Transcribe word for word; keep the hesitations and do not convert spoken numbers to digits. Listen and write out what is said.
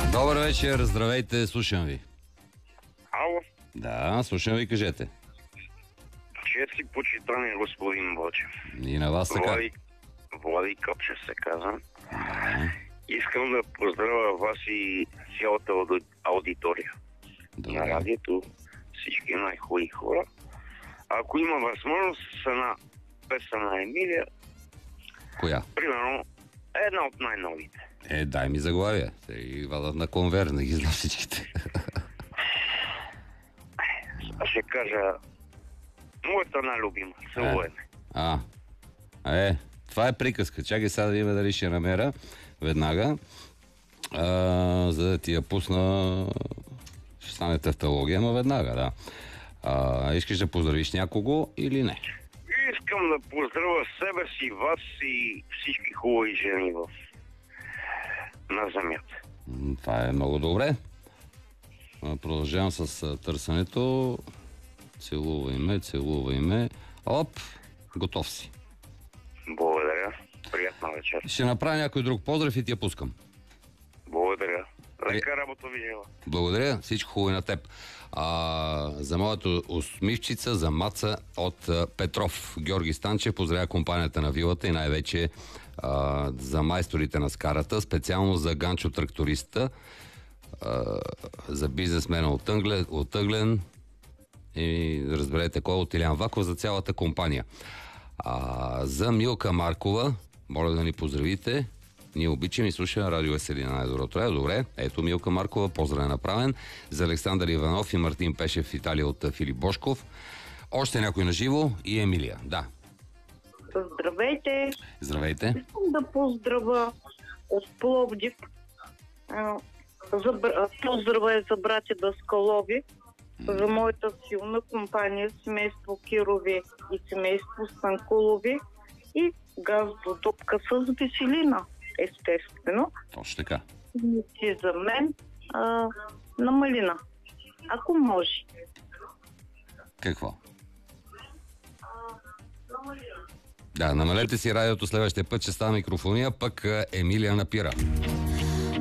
Добър вечер, здравейте, слушам ви. Ало? Да, слушам ви, кажете. Чест и почитание, господин Бочев. И на вас така. Влади, Влади Копчев се казвам. Да. Искам да поздравя вас и цялата ауди- аудитория Добре. на радиото, всички най-хубави хора. Ако има възможност с една песен на Емилия, Коя? примерно една от най-новите. Е, дай ми заглавия. Те ги вадат на конвер, не ги знам всичките. Аз ще кажа моята най-любима, Целуеме. А, е, това е приказка. Чакай сега да видим дали ще намеря веднага. А, за да ти я пусна, ще стане тавтология, но веднага, да. А, искаш да поздравиш някого или не? Искам да поздравя себе си, вас и всички хубави жени в... на земята. М, Това е много добре. А, Продължавам с а, търсенето. Целувай ме, целувай ме. Оп, готов си. Благодаря. Приятна вечер. Ще направя някой друг поздрав и ти я пускам. Благодаря. Лека работа ви жела. Благодаря, всичко хубаво и на теб. А, за моята усмивчица, за маца от а, Петров. Георги Станчев поздравя компанията на вилата и най-вече а, за майсторите на скарата, специално за Ганчо тракториста, а, за бизнесмена от Тъглен, от Тъглен и разберете кой, от Илян Ваков, за цялата компания. А, за Милка Маркова, моля да ни поздравите. Ние обичаме и слушаме Радио Веселина най-доброто. Е, добре, ето Милка Маркова, поздрав е направен. За Александър Иванов и Мартин Пешев в Италия от Филип Бошков. Още някой на живо и Емилия. Да. Здравейте! Здравейте. Искам да поздравя от Пловдив. А, За, бр- поздрава е за братя Даскалови, за моята силна компания, семейство Кирови и семейство Станкулови и газ до дупка с веселина, естествено. Точно така. И за мен а, на малина, ако може. Какво? Да, намалете си радиото следващия път, ще става микрофония, пък а, Емилия напира.